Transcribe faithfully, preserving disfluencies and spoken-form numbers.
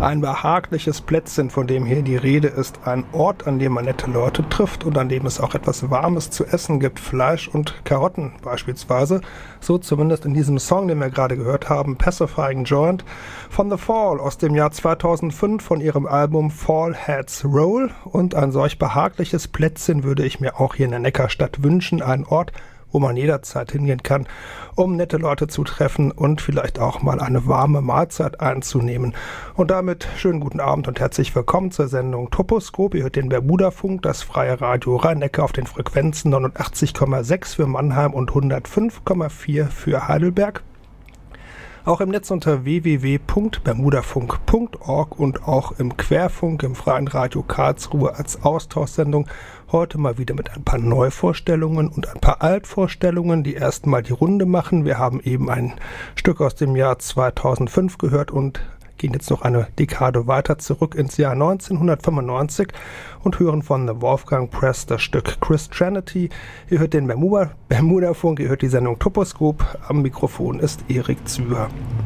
Ein behagliches Plätzchen, von dem hier die Rede ist, ein Ort, an dem man nette Leute trifft und an dem es auch etwas Warmes zu essen gibt, Fleisch und Karotten beispielsweise. So zumindest in diesem Song, den wir gerade gehört haben, Pacifying Joint von The Fall aus dem Jahr zweitausendfünf von ihrem Album Fall Heads Roll. Und ein solch behagliches Plätzchen würde ich mir auch hier in der Neckarstadt wünschen, ein Ort, wo man jederzeit hingehen kann, um nette Leute zu treffen und vielleicht auch mal eine warme Mahlzeit einzunehmen. Und damit schönen guten Abend und herzlich willkommen zur Sendung Toposkop. Ihr hört den Bermudafunk, das freie Radio Rhein-Neckar auf den Frequenzen neunundachtzig Komma sechs für Mannheim und hundertfünf Komma vier für Heidelberg. Auch im Netz unter w w w punkt bermudafunk punkt org und auch im Querfunk im Freien Radio Karlsruhe als Austauschsendung. Heute mal wieder mit ein paar Neuvorstellungen und ein paar Altvorstellungen, die erstmal die Runde machen. Wir haben eben ein Stück aus dem Jahr zweitausendfünf gehört und gehen jetzt noch eine Dekade weiter zurück ins Jahr neunzehnhundertfünfundneunzig und hören von The Wolfgang Press das Stück Christianity. Ihr hört den Bermuda, Bermudafunk, ihr hört die Sendung Toposkop. Am Mikrofon ist Erik Züger.